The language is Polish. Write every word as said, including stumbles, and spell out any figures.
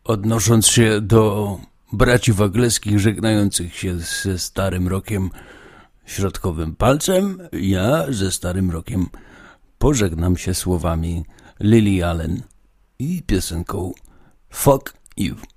Odnosząc się do braci Wagleskich żegnających się ze Starym Rokiem środkowym palcem, ja ze Starym Rokiem pożegnam się słowami Lily Allen i piosenką Fuck You.